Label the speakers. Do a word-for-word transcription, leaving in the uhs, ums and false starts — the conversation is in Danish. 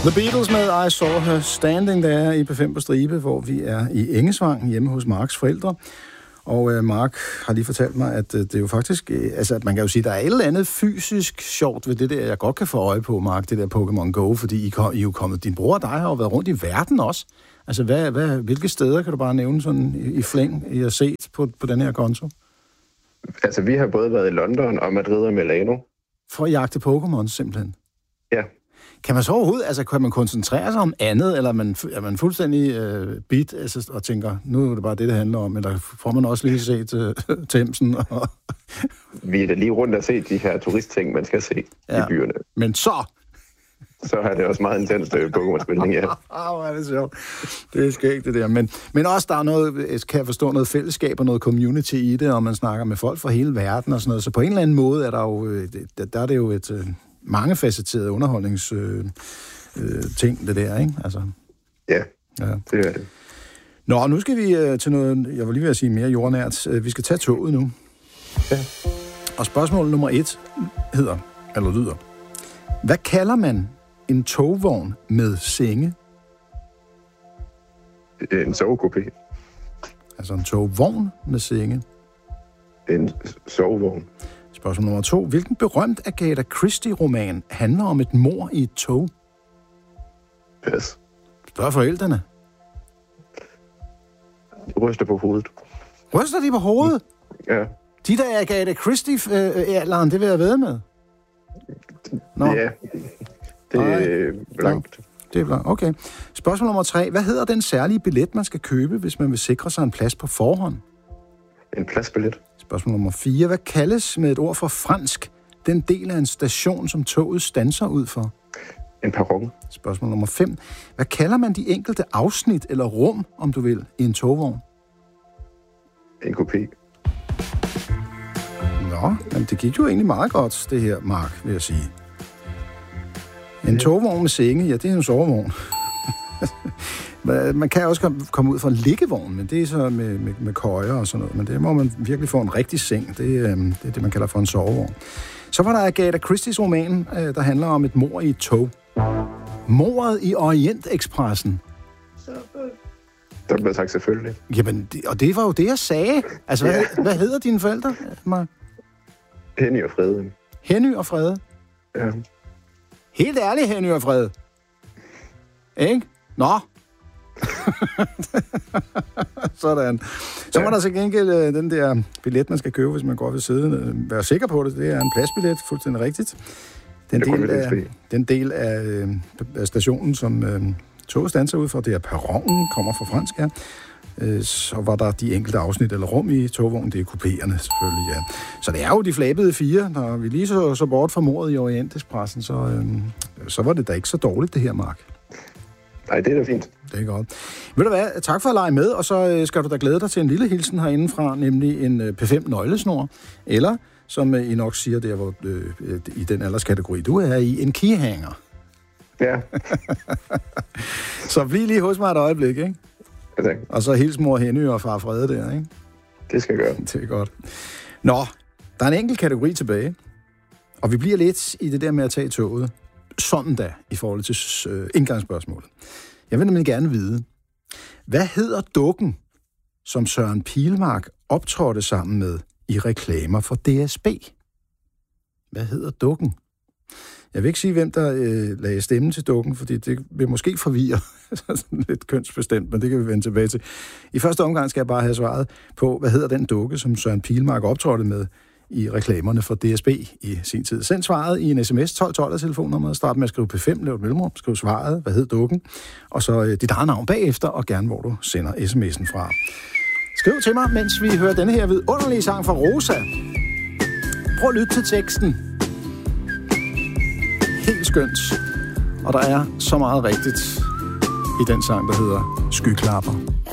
Speaker 1: The Beatles med I Saw Her Standing der i P fem på stribe, hvor vi er i Engesvang hjemme hos Marks forældre. Og øh, Mark har lige fortalt mig, at øh, det er jo faktisk... Øh, altså, man kan jo sige, at der er et eller andet fysisk sjovt ved det der, jeg godt kan få øje på, Mark, det der Pokémon Go, fordi I, kom, I er jo kommet... Din bror og dig har jo været rundt i verden også. Altså, hvad, hvad, hvilke steder kan du bare nævne sådan i, i flæng, I har set på, på den her konto?
Speaker 2: Altså, vi har både været i London og Madrid og Milano.
Speaker 1: For at jagte Pokémon, simpelthen?
Speaker 2: Ja.
Speaker 1: Kan man så overhovedet, altså kan man koncentrere sig om andet, eller er man, er man fuldstændig øh, bit altså, og tænker, nu er det bare det, det handler om, eller får man også lige set øh, Thamesen? Og
Speaker 2: vi er da lige rundt og set de her turistting, man skal se ja. i byerne.
Speaker 1: Men så...
Speaker 2: så har det også meget intenst Pokémon-spilning, ja.
Speaker 1: Åh, hvor er det sjovt. Det er skægt, det der. Men, men også, der er noget, kan jeg forstå, noget fællesskab og noget community i det, og man snakker med folk fra hele verden og sådan noget. Så på en eller anden måde er der jo, der er det jo et... mangefacetteret underholdningsting, øh, øh, ting, det der, ikke? Altså,
Speaker 2: ja, ja, det er det.
Speaker 1: Nå, nu skal vi øh, til noget, jeg vil lige ved at sige mere jordnært. Vi skal tage toget nu.
Speaker 2: Ja.
Speaker 1: Og spørgsmål nummer et hedder, eller lyder, hvad kalder man en togvogn med senge?
Speaker 2: En sovekupé.
Speaker 1: Altså en togvogn med senge.
Speaker 2: En sovevogn.
Speaker 1: Spørgsmål nummer to. Hvilken berømt Agatha Christie-roman handler om et mord i et tog?
Speaker 2: Pas.
Speaker 1: Spørg forældrene.
Speaker 2: De ryster på hovedet.
Speaker 1: Ryster de på hovedet?
Speaker 2: Ja.
Speaker 1: De der Agatha Christie-alderen, det vil jeg ved med.
Speaker 2: Nå. Ja, det er blankt.
Speaker 1: Det er blankt, okay. Spørgsmål nummer tre. Hvad hedder den særlige billet, man skal købe, hvis man vil sikre sig en plads på forhånd?
Speaker 2: En pladsbillet.
Speaker 1: Spørgsmål nummer fire. Hvad kaldes med et ord for fransk den del af en station, som toget standser ud for?
Speaker 2: En perron.
Speaker 1: Spørgsmål nummer fem. Hvad kalder man de enkelte afsnit eller rum, om du vil, i en togvogn?
Speaker 2: En kupé.
Speaker 1: Nå, men det gik jo egentlig meget godt, det her, Mark, vil jeg sige. En togvogn med senge, ja, det er en sovevogn. Man kan også komme ud fra en liggevogn, men det er så med, med, med køjer og sådan noget. Men det må man virkelig få en rigtig seng. Det, øh, det er det, man kalder for en sovevogn. Så var der Agatha Christies roman, øh, der handler om et mord i et tog. Mordet i Orientekspressen.
Speaker 2: Der blev sagt selvfølgelig.
Speaker 1: Jamen, det, og det var jo det, jeg sagde. Altså, ja. hvad, hvad hedder dine forældre, Mark?
Speaker 2: Henny og Frede.
Speaker 1: Henny og Frede?
Speaker 2: Ja.
Speaker 1: Helt ærligt, Henny og Frede. Ikke? Nå. Sådan. Så var der så gengæld øh, den der billet, man skal købe, hvis man går ved siden. Øh, vær sikker på det. Det er en pladsbillet, fuldstændig rigtigt. Den del af, den del af, øh, af stationen, som øh, toget standser ud for, det er perronen, kommer fra fransk, ja. Øh, så var der de enkelte afsnit eller rum i togvognen, det er kupéerne selvfølgelig, ja. Så det er jo de flabede fire. Når vi lige så, så bort fra mordet i Orientekspressen, så, øh, så var det da ikke så dårligt, det her, Mark.
Speaker 2: Nej, det er da fint.
Speaker 1: Det er godt. Ved du hvad, tak for at lege med, og så skal du da glæde dig til en lille hilsen herindefra, nemlig en P fem nøglesnor, eller, som I nok siger, der, hvor, øh, i den alderskategori, du er i, en keyhanger.
Speaker 2: Ja.
Speaker 1: Så bliv lige hos mig et øjeblik, ikke?
Speaker 2: Ja, tak.
Speaker 1: Og så hils mor Henny og far Frede der, ikke?
Speaker 2: Det skal jeg gøre.
Speaker 1: Det er godt. Nå, der er en enkelt kategori tilbage, og vi bliver lidt i det der med at tage toget. Sådan da, i forhold til øh, indgangsspørgsmålet. Jeg vil nemlig gerne vide, hvad hedder dukken, som Søren Pilmark optrådte sammen med i reklamer for D S B? Hvad hedder dukken? Jeg vil ikke sige, hvem der øh, lagde stemme til dukken, fordi det vil måske forvirre lidt kønsbestemt, men det kan vi vende tilbage til. I første omgang skal jeg bare have svaret på, hvad hedder den dukke, som Søren Pilmark optrådte med i reklamerne for D S B i sin tid. Send svaret i en sms tolv tolv af telefonnummeret. Start med at skrive P fem, lav et mellemrum, skriv svaret, hvad hed dukken, og så øh, dit eget navn bagefter, og gerne hvor du sender sms'en fra. Skriv til mig, mens vi hører denne her vidunderlige sang fra Rosa. Prøv at lytte til teksten. Helt skønt. Og der er så meget rigtigt i den sang, der hedder Skyklapper.